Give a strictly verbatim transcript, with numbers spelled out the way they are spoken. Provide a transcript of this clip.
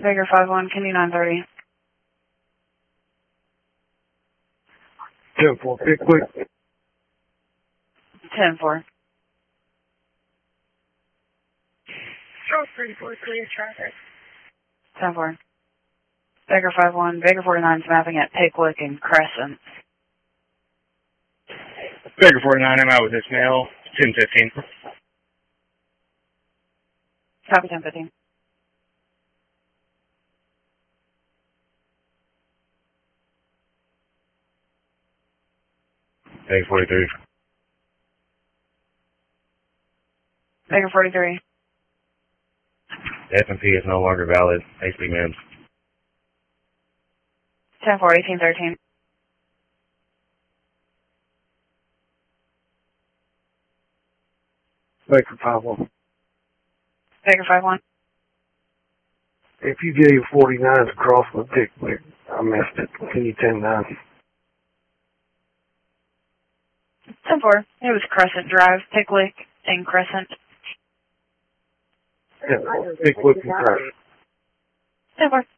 Baker five one, can you nine thirty? ten four, Pickwick. ten four. Charles thirty-four, clear traffic. ten four. Baker five one, Baker forty-nine is mapping at Pickwick and Crescent. Baker forty-nine, I'm out with this mail. ten fifteen. Copy ten fifteen. Baker forty-three. Baker forty-three. The F M P is no longer valid. A C Mims. ten four, eighteen thirteen. Baker five one. Baker five one. If you gave forty-nines across with Pickwick, I missed it. Can you ten nine? ten four. It was Crescent Drive, Pickwick and Crescent. Yeah, Pickwick and Crescent. ten four.